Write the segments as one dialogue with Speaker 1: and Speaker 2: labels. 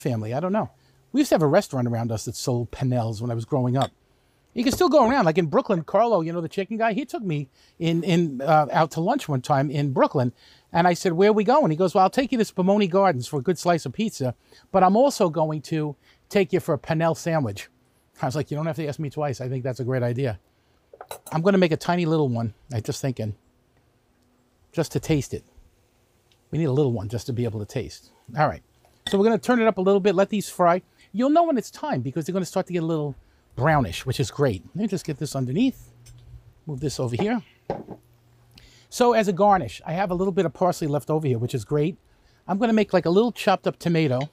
Speaker 1: family. I don't know. We used to have a restaurant around us that sold Pennels when I was growing up. You can still go around, like in Brooklyn. Carlo, you know, the chicken guy, he took me out to lunch one time in Brooklyn. And I said, where are we going? He goes, well, I'll take you to Spumoni Gardens for a good slice of pizza, but I'm also going to take you for a Pennell sandwich. I was like, you don't have to ask me twice. I think that's a great idea. I'm going to make a tiny little one. I'm just thinking, just to taste it. We need a little one just to be able to taste. All right. So we're going to turn it up a little bit, let these fry. You'll know when it's time because they're going to start to get a little brownish, which is great. Let me just get this underneath. Move this over here. So as a garnish, I have a little bit of parsley left over here, which is great. I'm going to make like a little chopped up tomato.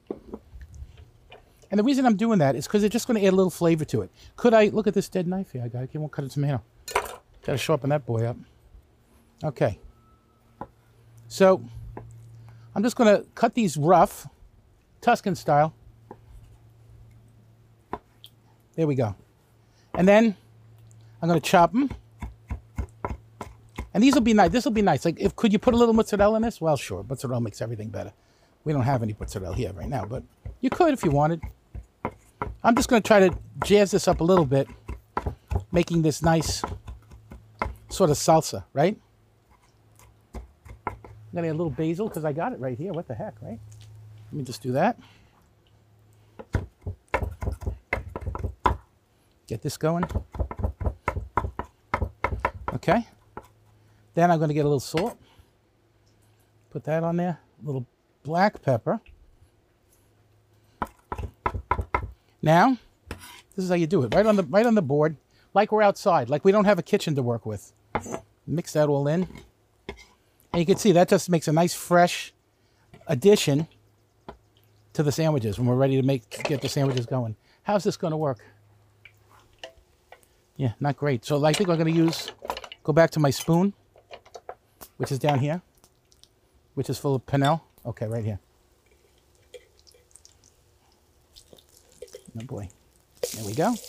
Speaker 1: And the reason I'm doing that is because it's just going to add a little flavor to it. Could I, look at this dead knife here. I won't cut a tomato. Got to sharpen that boy up. Okay. So I'm just going to cut these rough, Tuscan style. There we go. And then I'm going to chop them. And these will be nice. This will be nice. Like, could you put a little mozzarella in this? Well, sure. Mozzarella makes everything better. We don't have any mozzarella here right now, but you could if you wanted. I'm just going to try to jazz this up a little bit, making this nice sort of salsa, right? I'm going to add a little basil because I got it right here. What the heck, right? Let me just do that. Get this going. Okay. Then I'm going to get a little salt. Put that on there. A little black pepper. Now, this is how you do it. Right on the board, like we're outside, like we don't have a kitchen to work with. Mix that all in. And you can see that just makes a nice fresh addition to the sandwiches when we're ready to get the sandwiches going. How's this going to work? Yeah, not great. So I think I'm going to go back to my spoon, which is down here, which is full of Pennell. Okay, right here. Oh boy. There we go.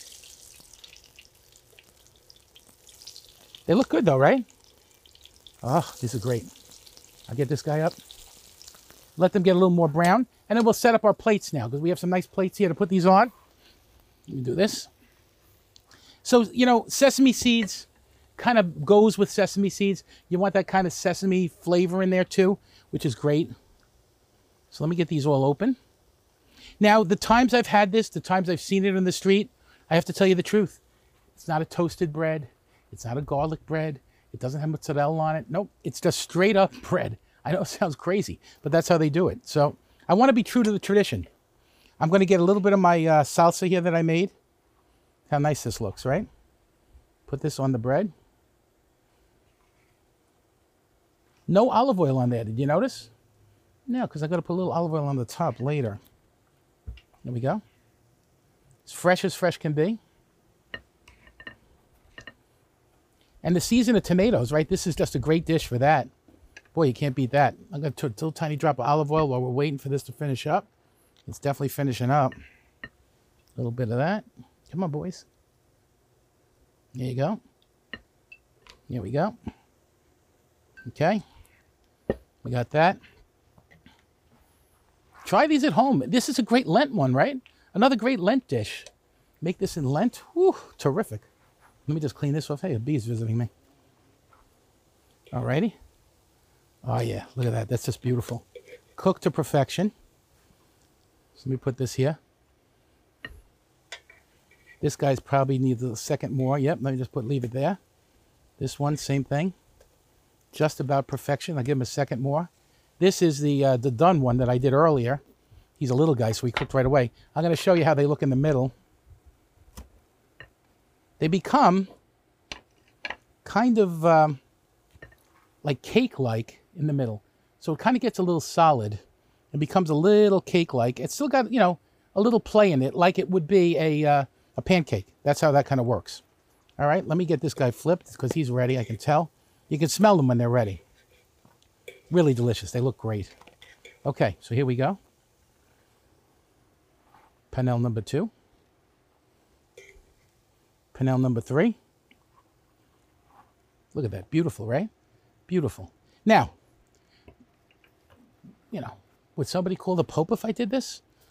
Speaker 1: They look good though, right? Oh, these are great. I'll get this guy up. Let them get a little more brown. And then we'll set up our plates now because we have some nice plates here to put these on. Let me do this. So, you know, sesame seeds kind of goes with sesame seeds. You want that kind of sesame flavor in there too, which is great. So let me get these all open. Now, the times I've had this, the times I've seen it in the street, I have to tell you the truth. It's not a toasted bread. It's not a garlic bread. It doesn't have mozzarella on it. Nope, it's just straight up bread. I know it sounds crazy, but that's how they do it. So I want to be true to the tradition. I'm going to get a little bit of my salsa here that I made. How nice this looks, right? Put this on the bread. No olive oil on there. Did you notice? No, because I got to put a little olive oil on the top later. There we go. As fresh can be. And the season of tomatoes, right? This is just a great dish for that. Boy, you can't beat that. I'm going to put a little tiny drop of olive oil while we're waiting for this to finish up. It's definitely finishing up. A little bit of that. Come on, boys. There you go. Here we go. Okay. We got that. Try these at home. This is a great Lent one, right? Another great Lent dish. Make this in Lent. Whew, terrific. Let me just clean this off. Hey, a bee's visiting me. Alrighty. Oh, yeah. Look at that. That's just beautiful. Cooked to perfection. So let me put this here. This guy's probably needs a second more. Yep, let me just leave it there. This one, same thing. Just about perfection. I'll give him a second more. This is the done one that I did earlier. He's a little guy, so he cooked right away. I'm going to show you how they look in the middle. They become kind of like cake-like in the middle. So it kind of gets a little solid and becomes a little cake-like. It's still got, you know, a little play in it like it would be a pancake. That's how that kind of works. All right, let me get this guy flipped because he's ready, I can tell. You can smell them when they're ready. Really delicious. They look great. Okay, so here we go. Pennell number 2. Pennell number 3. Look at that. Beautiful, right? Beautiful. Now, you know, Would somebody call the Pope if I did this?